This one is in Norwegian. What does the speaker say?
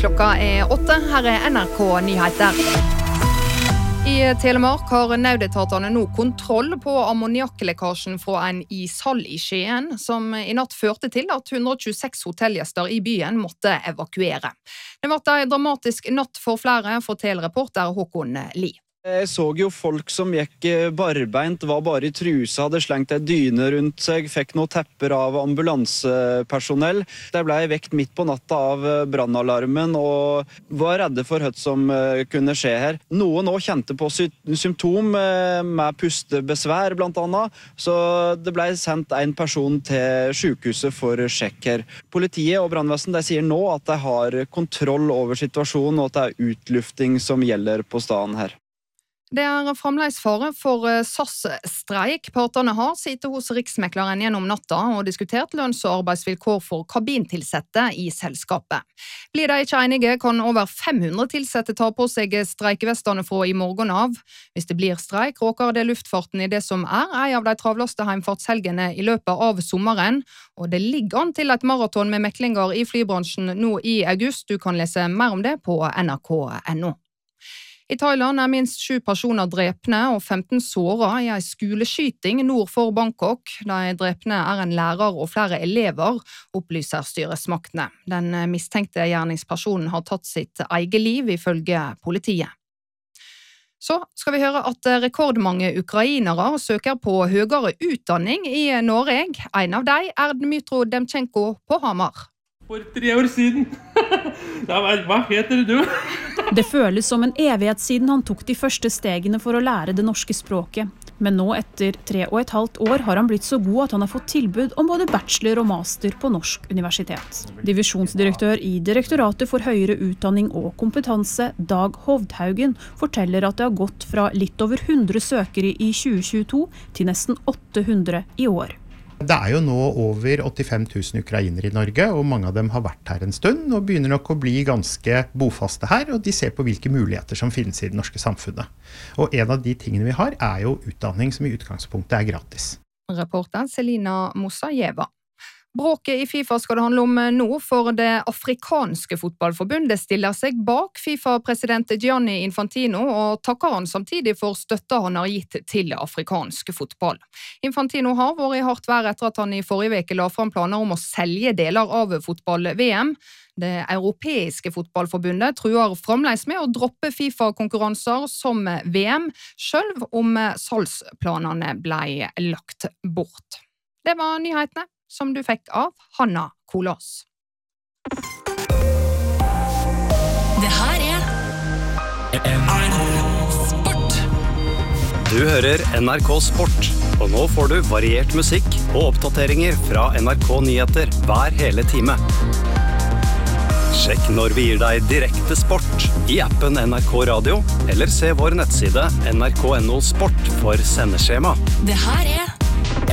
Klokka 8, her NRK Nyheter. I Telemark har nødetatene nå kontroll på ammoniakklekkasjen fra en ishall i Skien, som i natt førte til at 126 hotellgjester i byen måtte evakuere. Det var en dramatisk natt for flere, forteller reporter Håkon Lie. Jeg så jo folk som gikk barbeint, var bare i trusa, hadde slengt en dyne rundt seg, fikk noen tepper av ambulansepersonell. De ble vekt midt på natta av brannalarmen og var redde for hva som kunne skje her. Noen også kjente på symptom med pustebesvær blant annet, så det ble sendt en person til sykehuset for sjekk her. Politiet og brannvesen sier nå at de har kontroll over situasjonen og at det er utlufting som gjelder på stedet her. Det er fremdeles fare for SAS-streik. Partene har sittet hos Riksmekleren gjennom natta og diskutert lønns- og arbeidsvilkår for kabintilsette i selskapet. Blir de ikke enige, kan over 500 tilsette ta på seg streikevestene fra i morgen av. Hvis det blir streik, råker det luftfarten i det som er en av de travleste heimfartshelgene i løpet av sommeren. Og det ligger an til et maraton med meklinger i flybransjen nå i august. Du kan lese mer om det på nrk.no. I Thailand er minst 7 personer drepne og 15 såret i en skoleskyting nord for Bangkok. De drepne er en lærer og flere elever, opplyser styresmaktene. Den mistenkte gjerningspersonen har tatt sitt eget liv, ifølge politiet. Så skal vi høre at rekordmange ukrainere søker på høyere utdanning i Norge. En av dem er Dmytro Demchenko på Hamar. For 3 år siden. Hva heter du? Det føles som en evighet siden han tok de første stegene for å lære det norske språket. Men nå etter 3,5 år har han blitt så god at han har fått tilbud om både bachelor og master på Norsk universitet. Divisjonsdirektør i Direktoratet for høyere utdanning og kompetanse, Dag Hovdhaugen, forteller at det har gått fra litt over 100 søkere i 2022 til nesten 800 i år. Det er jo nå over 85 000 ukrainere i Norge, og mange av dem har vært her en stund og begynner nok å bli ganske bofaste her, og de ser på hvilke muligheter som finnes i det norske samfunnet. Og en av de tingene vi har er jo utdanning som i utgangspunktet er gratis. Reporter Selina Mosajeva. Bråket i FIFA skal det handle om nå, for det afrikanske fotballforbundet stiller seg bak FIFA-president Gianni Infantino og takker han samtidig for støtta han har gitt til afrikansk fotball. Infantino har vært i hardt vær etter at han i forrige uke la fram planer om å selge deler av fotball-VM. Det europeiske fotballforbundet truer fremdeles med å droppe FIFA-konkurranser som VM, selv om salgsplanene ble lagt bort. Det var nyhetene som du fikk av Hanna Kolås. Det her er NRK Sport. Du hører NRK Sport, og nå får du variert musikk og oppdateringer fra NRK Nyheter hver hele time. Sjekk når vi gir deg direkte sport i appen NRK Radio, eller se vår nettside nrk.no sport for sendeskjema. Det her er